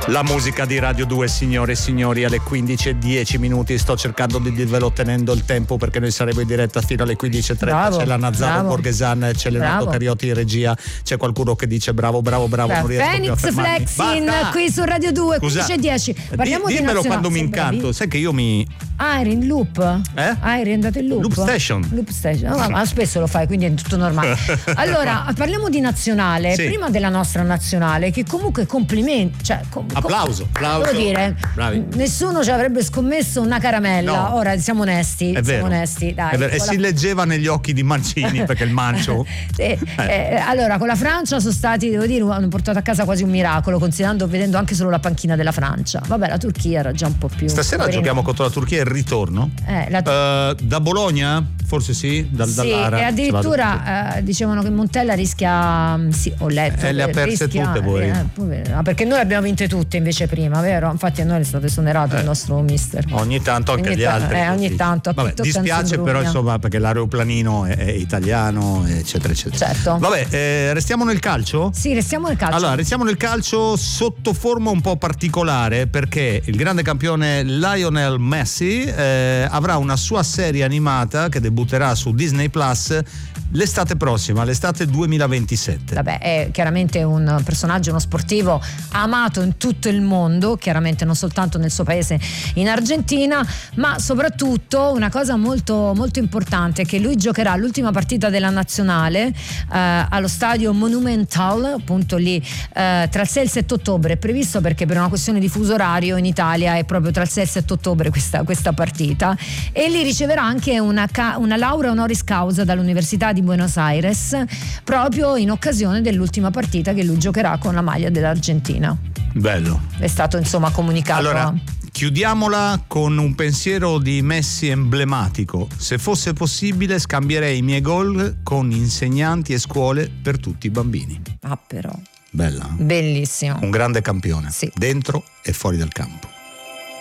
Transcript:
La musica di Radio 2, signore e signori, alle 15:10. Sto cercando di dirvelo ottenendo il tempo, perché noi saremo in diretta fino alle 15:30. Bravo, c'è la Nazzaro Borghesan, c'è Leonardo Cariotti in regia, c'è qualcuno che dice bravo. Non riesco più a fermarmi. Phoenix Flexing qui su Radio 2, 15:10. Parliamo di dimmelo quando mi incanto, sai che io mi... eri in loop? Eri andato in loop? Loop Station. Ma spesso lo fai, quindi è tutto normale. Allora, parliamo di nazionale, sì. Prima della nostra nazionale, che comunque complimenti, cioè applauso. Devo dire, bravi. Nessuno ci avrebbe scommesso una caramella. No. Ora siamo onesti, è vero. Dai. È vero. E si leggeva negli occhi di Mancini, perché il mancio. Allora, con la Francia sono stati, devo dire, hanno portato a casa quasi un miracolo, vedendo anche solo la panchina della Francia. Vabbè, la Turchia era già un po' più. Stasera giochiamo contro la Turchia, il ritorno. Da Bologna? Forse sì, dall'Ara. E addirittura dicevano che Montella rischia, sì, ho letto. Le ha perse tutte voi. Perché noi abbiamo vinte tutte invece prima, vero? Infatti a noi è stato esonerato il nostro mister. Ogni tanto anche agli altri. Ogni tanto. Vabbè, dispiace però, insomma, perché l'aeroplanino è italiano, eccetera, eccetera. Certo. Vabbè, restiamo nel calcio? Sì, restiamo nel calcio. Allora, restiamo nel calcio sotto forma un po' particolare, perché il grande campione Lionel Messi avrà una sua serie animata che debutterà su Disney Plus l'estate prossima, l'estate 2027. Vabbè, è chiaramente un personaggio, uno sportivo amato in tutto il mondo, chiaramente non soltanto nel suo paese in Argentina, ma soprattutto una cosa molto, molto importante è che lui giocherà l'ultima partita della nazionale allo stadio Monumental, appunto lì tra il 6 e il 7 ottobre. È previsto perché per una questione di fuso orario in Italia è proprio tra il 6 e il 7 ottobre questa partita, e lì riceverà anche una laurea honoris causa dall'Università di Buenos Aires, proprio in occasione dell'ultima partita che lui giocherà con la maglia dell'Argentina. Bello. È stato insomma comunicato. Allora, chiudiamola con un pensiero di Messi emblematico. Se fosse possibile scambierei i miei gol con insegnanti e scuole per tutti i bambini. Però Bella. bellissimo. Un grande campione, sì. Dentro e fuori dal campo.